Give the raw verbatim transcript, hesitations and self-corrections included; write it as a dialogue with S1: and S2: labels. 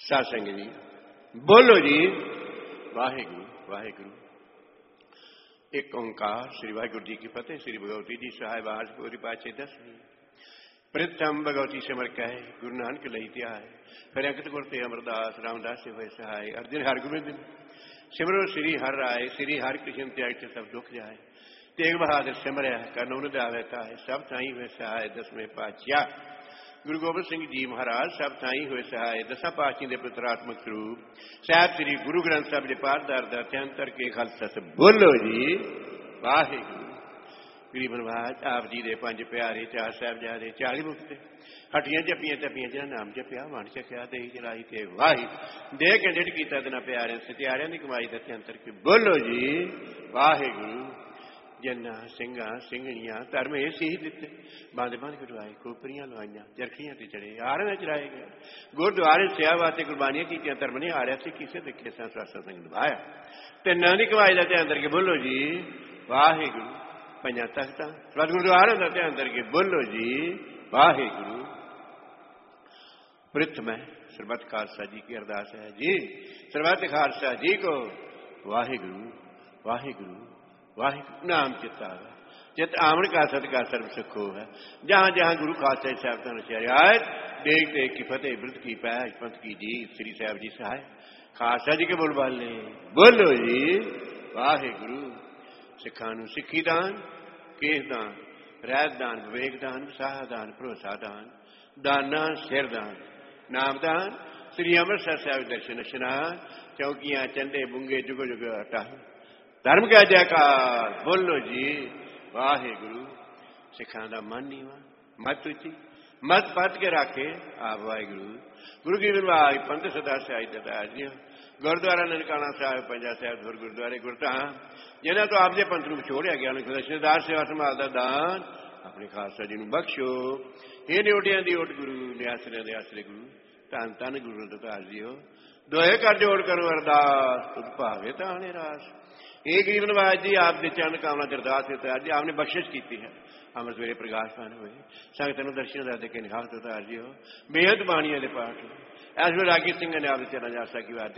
S1: ਸਾਧ ਸੰਗਤ ਜੀ ਬੋਲੋ ਜੀ ਵਾਹਿਗੁਰੂ ਵਾਹਿਗੁਰੂ। ਇੱਕ ਓਂਕਾਰ ਸ੍ਰੀ ਵਾਹਿਗੁਰੂ ਜੀ ਕੀ ਫਤਿਹ। ਸ੍ਰੀ ਭਗਵਤੀ ਜੀ ਸਾਹਿਬ ਆਸਪੂਰੀ ਪਾਛੇ ਦਸਵੀਂ ਪ੍ਰਥਮ ਭਗਵਤੀ ਸਿਮਰ ਕਹੇ ਗੁਰੂ ਨਾਨਕ ਲਈ ਧਿਆਏ। ਫਿਰ ਅੰਕਿਤ ਗੁਰ ਤੇ ਅਮਰਦਾਸ ਰਾਮਦਾਸ ਹੋਏ ਸਹਾਏ। ਅਰਜਨ ਹਰ ਗੋਬਿੰਦ ਸਿਮਰੋ ਸ੍ਰੀ ਹਰਿ ਰਾਏ। ਸ੍ਰੀ ਹਰਿ ਕ੍ਰਿਸ਼ਨ ਤਿਆਗ ਕੇ ਸਭ ਦੁੱਖ ਜਾਏ। ਤੇਗ ਬਹਾਦਰ ਸਿਮਰਿਆ ਕਰਨ ਉਹਨੂੰ ਦਾਵੇ ਤਾਏ। ਸਭ ਥਾਈ ਹੋਏ ਸਹਾਏ ਦਸਵੇਂ ਪਾਤਸ਼ਾਹ ਗੁਰੂ ਗੋਬਿੰਦ ਸਿੰਘ ਜੀ ਮਹਾਰਾਜ। ਸਭ ਥਾਈ ਹੋਏ ਸਹਾਏ ਦਸਾਂ ਪਾਤਸ਼ਾਹਾਂ ਦੇ ਪਵਿੱਤਰਾਤਮਕ ਸਰੂਪ ਸਾਹਿਬ ਸ੍ਰੀ ਗੁਰੂ ਗ੍ਰੰਥ ਸਾਹਿਬ ਦੇ ਪਾਠਦਾਰ ਦਾ ਅਤਿਅੰਤਰ ਕੇ ਖਾਲਸਾ ਸ ਬੋਲੋ ਜੀ ਵਾਹਿਗੁਰੂ। ਗਰੀਬ ਨਵਾਜ ਆਪ ਜੀ ਦੇ ਪੰਜ ਪਿਆਰੇ ਚਾਰ ਸਾਹਿਬਜ਼ਾਦੇ ਚਾਲੀ ਮੁਕਤੇ ਹੱਟੀਆਂ ਜੱਪੀਆਂ ਟੱਪੀਆਂ ਜਿਹਨਾਂ ਨਾਮ ਜਪਿਆ ਵੰਡ ਛਕਿਆ ਦੇਈ ਜਲਾਈ ਤੇ ਵਾਹੀ ਦੇ ਕੇ ਡਿੱਢ ਕੀਤਾ ਦਿਨਾਂ ਪਿਆਰਿਆਂ ਸਤਿਆਰਿਆਂ ਦੀ ਕਮਾਈ ਦਾ ਅਤਿਅੰਤਰ ਕੇ ਬੋਲੋ ਜੀ ਵਾਹਿਗੁਰੂ। ਜੰਨਾ ਸਿੰਘਾਂ ਸਿੰਘਣੀਆਂ ਧਰਮ ਇਹ ਸੀ ਦਿੱਤੇ ਬੰਦ ਬੰਦ ਕਢਵਾਏ ਖੋਪਰੀਆਂ ਲਵਾਈਆਂ ਚਰਖੀਆਂ ਤੇ ਚੜੇ ਆਰਵੇਂ ਚੜਾਏ ਗਏ ਗੁਰਦੁਆਰੇ ਸੇਵਾ ਤੇ ਕੁਰਬਾਨੀਆਂ ਕੀਤੀਆਂ ਧਰਮ ਨੇ ਹਾਰਿਆ ਸੀ ਕਿਸੇ ਦੇ ਖੇਸਾਂ ਸਾਸਾ ਸਿੰਘ ਨਿਭਾਇਆ ਤਿੰਨਾਂ ਦੀ ਕਮਾਈ ਦਾ ਧਿਆਨ ਕਰਕੇ ਬੋਲੋ ਜੀ ਵਾਹਿਗੁਰੂ। ਪੰਜਾਂ ਤਖਤਾਂ ਸਤਿ ਗੁਰਦੁਆਰੇ ਦਾ ਧਿਆਨ ਕਰਕੇ ਬੋਲੋ ਜੀ ਵਾਹਿਗੁਰੂ। ਪ੍ਰਥਮ ਹੈ ਸਰਬੱਤ ਖਾਲਸਾ ਜੀ ਕੀ ਅਰਦਾਸ ਹੈ ਜੀ ਸਰਬੱਤ ਖਾਲਸਾ ਜੀ ਕੋ ਵਾਹਿਗੁਰੂ ਵਾਹਿਗੁਰੂ वाहिगुरु नाम चित्ता चित आमण का सदका सर्व सुखो है। जहाँ जहाँ गुरु खालसा साहब नचारे देख देख की फतेह व्रत की पैज पंथ की जी श्री साहब जी सहाय खालसा जी के बोल बाले बोलो जी वाहिगुरु। सिखा नूं सिखी दान केस दान रहत दान विवेक दान साह दान भरोसा दान दाना सिर दान नाम दान श्री अमृतसर साहब दर्शन इशनान चौकियां चंडे बुंगे जुग जुग हटा धर्म का जयकार बोलो जी वाहिगुरु। सिखा का मन नीवा मत उची मत पत के रखे आप वाहिगुरु। गुरु की विभाग पंथ सदा साहित्य जी गुरुद्वारा ननकाना साहिब पंजा साहिब गुर गुरुद्वारे गुरधाम जिन्होंने तो आपके पंथ को छोड़िया गया रिश्तेदार सेवा संभाल का दान अपने खालसा जी को बख्शो। ये न्योटिया की ओट गुरु निआसरिया के आसरे गुरु धन धन गुरु रविदास जी हो दोहे कर जोड़ करो अरदास तुझ भावे ताने रास। ये गरीब नवाज जी आपके चरण कामना अरदास उतार जी आपने बख्शिश की है अमृत वेले प्रकाश पान हुए संगत दर्शन दे के निहाल उतार जी हो बेहद बाणिया के पाठ इस वे रागी सिंह ने आपके चरण आशा की बात